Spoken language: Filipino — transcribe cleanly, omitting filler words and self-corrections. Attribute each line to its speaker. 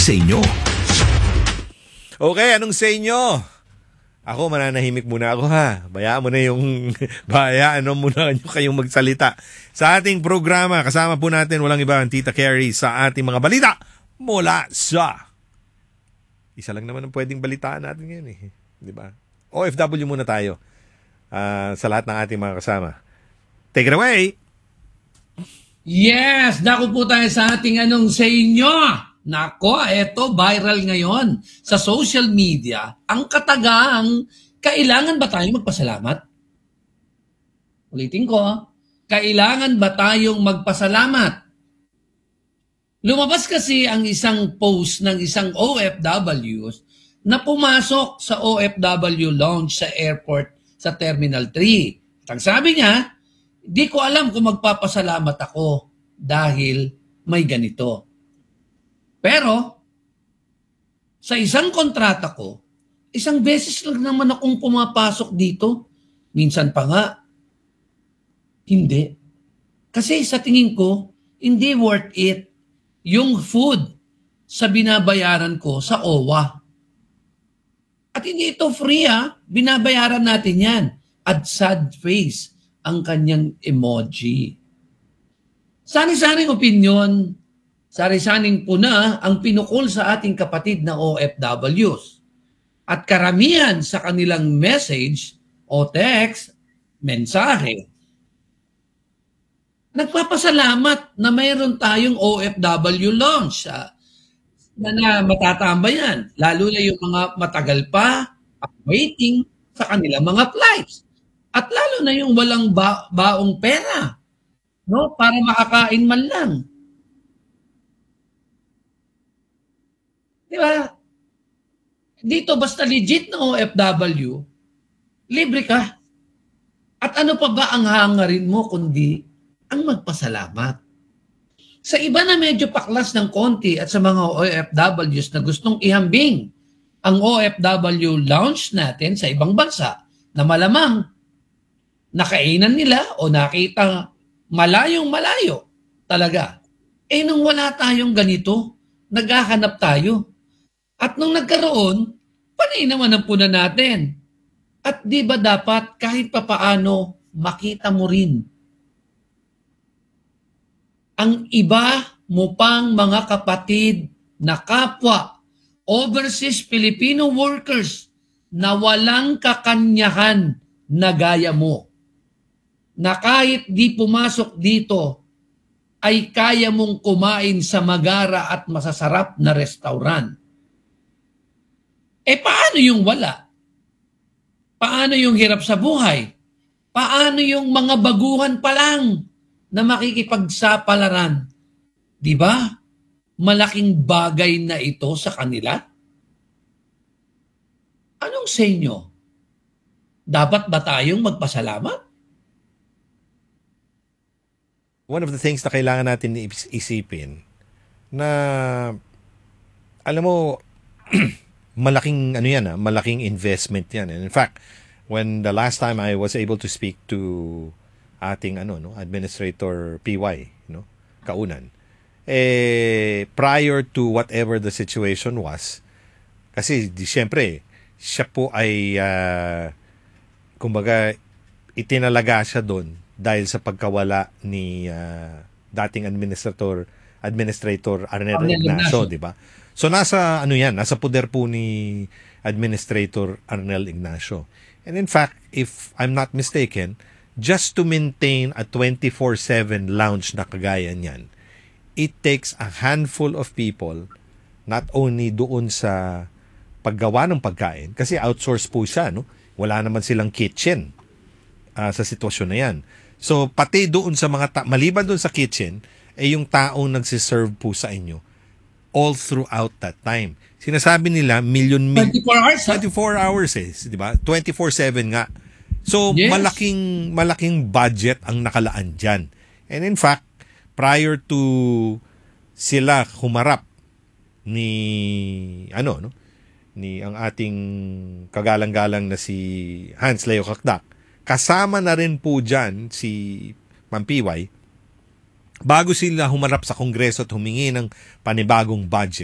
Speaker 1: sa inyo?
Speaker 2: Okay, anong sa inyo? Ako, mananahimik muna ako ha. Bayaan mo na yung... Bayaan muna nyo kayong magsalita. Sa ating programa, kasama po natin walang iba ang Tita Carrie sa ating mga balita mula sa... Isa lang naman ang pwedeng balitaan natin ngayon eh. Di ba? OFW muna tayo sa lahat ng ating mga kasama. Take it away!
Speaker 3: Yes! Dako po tayo sa ating anong sa inyo. Nako, eto viral ngayon sa social media. Ang katagang, kailangan ba tayong magpasalamat? Ulitin ko, kailangan ba tayong magpasalamat? Lumabas kasi ang isang post ng isang OFWs na pumasok sa OFW lounge sa airport sa Terminal 3. Ang sabi niya, di ko alam kung magpapasalamat ako dahil may ganito. Pero, sa isang kontrata ko, isang beses lang naman akong pumapasok dito. Minsan pa nga, hindi. Kasi sa tingin ko, hindi worth it yung food sa binabayaran ko sa OWA. At hindi ito free binabayaran natin yan. At sad face ang kanyang emoji. Sari-saring opinion, sari-saring puna ang pinukol sa ating kapatid na OFWs. At karamihan sa kanilang message o text, mensahe, nagpapasalamat na mayroon tayong OFW launch na matatambayan. Lalo na yung mga matagal pa waiting sa kanilang mga flights. At lalo na yung walang baong pera, no, para makakain man lang. Di ba? Dito basta legit na OFW, libre ka. At ano pa ba ang hangarin mo kundi ang magpasalamat? Sa iba na medyo paklas ng konti at sa mga OFWs na gustong ihambing ang OFW lounge natin sa ibang bansa na malamang nakainan nila o nakita malayong-malayo talaga. Nung wala tayong ganito, naghahanap tayo. At nung nagkaroon, panay naman ang puna natin. At di ba dapat kahit papaano makita mo rin ang iba mo pang mga kapatid na kapwa overseas Filipino workers na walang kakanyahan na gaya mo. Na kahit di pumasok dito, ay kaya mong kumain sa magara at masasarap na restaurant. Paano yung wala? Paano yung hirap sa buhay? Paano yung mga baguhan pa lang na makikipagsapalaran? Di ba? Malaking bagay na ito sa kanila. Anong sa inyo? Dapat ba tayong magpasalamat?
Speaker 2: One of the things na kailangan natin isipin na alam mo malaking investment yan. And in fact, when the last time I was able to speak to ating Administrator PY, Kaunan, prior to whatever the situation was, kasi siyempre siya po ay kumbaga itinalaga siya doon dahil sa pagkawala ni dating Administrator Arnel Ignacio, di ba? So nasa poder po ni Administrator Arnel Ignacio. And in fact, if I'm not mistaken, just to maintain a 24/7 lounge na kagaya niyan, it takes a handful of people, not only doon sa paggawa ng pagkain, kasi outsource po siya, no? Wala naman silang kitchen sa sitwasyon na yan. So pati doon sa mga maliban doon sa kitchen, yung taong nagsiserve po sa inyo all throughout that time. Sinasabi nila 24
Speaker 3: hours.
Speaker 2: 24 hours di ba? 24/7 nga. So
Speaker 3: yes,
Speaker 2: malaking budget ang nakalaan diyan. And in fact, prior to sila humarap ni ang ating kagalang-galang na si Hans Leo Kakdak, kasama na rin po diyan si Ma'am PY. Bago sila humarap sa Kongreso at humingi ng panibagong budget,